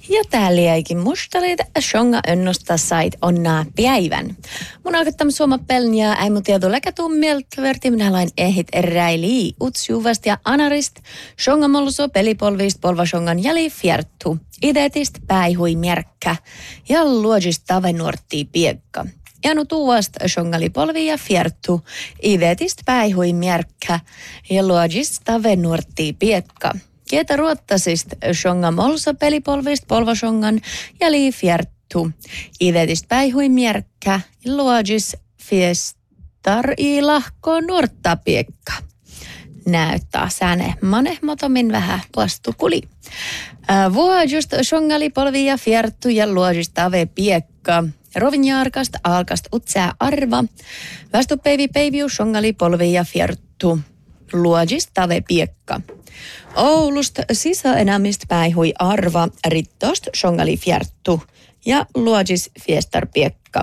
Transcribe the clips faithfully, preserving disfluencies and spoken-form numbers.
Ja täällä jäikin mustalit, shonga önnosta sait onnaa päivän. Mun alkattam suoma pelnjaa äimu tieto läkätummielt verti minä lain ehit eräili utsjuvast ja anarist. Shonga molluso pelipolvist polva shongan jäli fjerttu. Idetist päihui märkkä ja luojist tavenuortii piekka. Janu tuost shongali polvi ja fjerttu. Idetist päihui märkkä ja luojist tavenuortii piekka. Kieta ruottasist shonga molso pelipolvist polvashongan ja liifjärttu. Ivetist päihui mierkkä luojis fiestar i lahko nuortapiekka. Näyttää sääne manehmotomin vähän vastukuli. Vuojust shongali polvi ja fjerttu ja luojis tave piekka. Rovinjaarkast alkast utsää arva. Västupeivi peiviu shongali polvi ja fjerttu. Luojis tave piekka. Oulusta sisäenämistä päihui arva, rittost shongali fjerttu ja luojis fiestar piekka.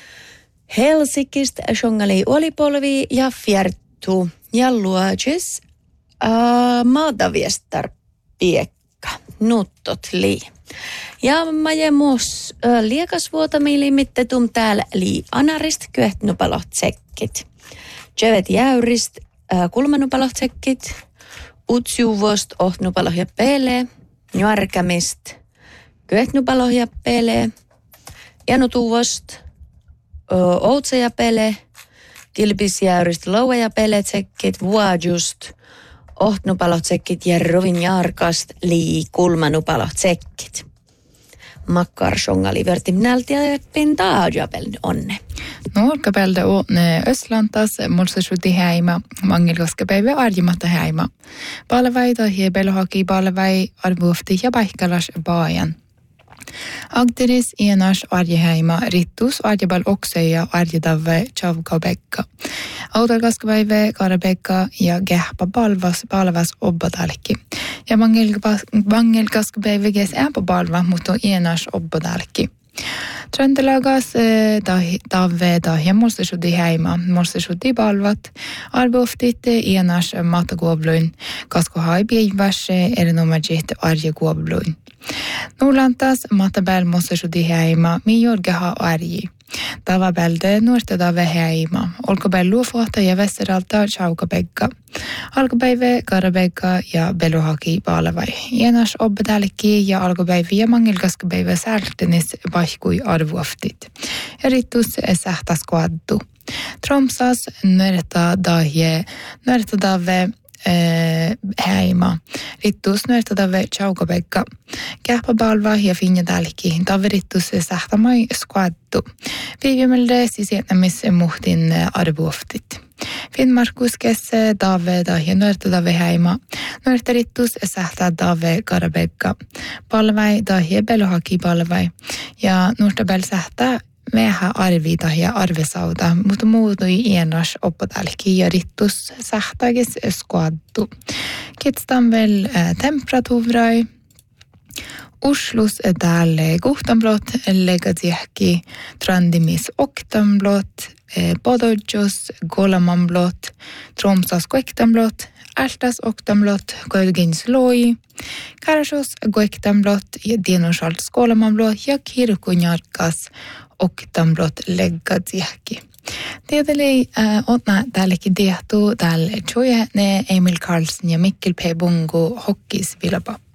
Helsingistä shongali olipolvi ja fjerttu ja luojis äh, maataviestar piekka. Nuttot lii. Ja majemus äh, liekasvuotamiili mittetum täällä lii anarist kyöhtnupalot tsekkit. Jevet jäyrist äh, kulmanupalot tsekkit. Utsjuvost ohtnupalohja pele, njarkamist, kyöhtnupalohja pele, janutuvost, outseja pele, kilpisjäyrist loueja pele tsekkit, vuojust, ohtnupaloh tsekkit ja rovin jarkast lii kulmanupaloh tsekkit. Makkar shongali vertim nältiä pintaa pelni onne. Nuorkapelta on Östlantas mulsasuti häimä, mangelkoskapäivä arjimatta häimä. Palveita ja belhaki palvei arvuhti ja paikkalas baajan. Agteris enas arjehäimä rittus arjebal okseja arjedave chavkabekka. Autalkaskapäivä karabekka ja gähpa palvas palvas obbadalki. Ja mangelkaskapäivä kes äpä palva, mutta enas obbadalki. Tröndelagas tave tahi mulsasuti häimä, mulsasuti palvat, arvoftit enas matakuobluin, kasko haipiäiväs erinomajit arjekuobluin. Nulantas matabel mulsasuti häimä, mi jorgaha arji. Tava bälde nuorta tave häimä, olkobel luofuhta ja vesseralta chaukabekka. Alkopäivä karabekka ja beluhaki palvai. Enas obbedalki ja alkopäivä ja mangelkaskapäivä särtenis paikui arvuoftit. Eritus sähtäs koaddu. Tromsas nuorta dahe, nuorta dave häimä. Rittus nuorta dave chaukabekka. Kähpä palva ja finjadalki. Tave rittus sähtämai skoaddu. Viivimelde sisiettämis muhtin arvuoftit. Finnmarkus kes dave dahi nuorta dave häimä. Nuorta rittus sähtää dave karabekka. Palvai dahi beluhaki palvai. Ja nuorta bel sähtää vähän arvita ja arvesauta, mutta muutui enas oppodalki ja rittus sähtägis skoaddu. Kitstan vel äh, temperatuurai. Uslus tälle kuhtamblot, legatjähki, trandimis oktamblot, Podojos, Golamamblot, Tromsas Goektamblot, Altas Oktamblot, Koilgins Loi, Karasjos Goektamblot ja Dienosals Golamamblot ja Kirkunjarkas Oktamblot Leggatsiäki. Tietysti äh, otna täälläkin tehty täällä Joja, ne Emil Karlsson ja Mikkel P. Bungo hokkis vilapa.